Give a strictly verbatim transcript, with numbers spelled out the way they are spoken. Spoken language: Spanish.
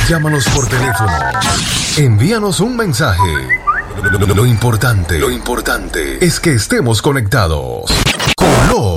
Llámanos por teléfono. Envíanos un mensaje. Lo, lo, lo importante, lo importante es que estemos conectados. Color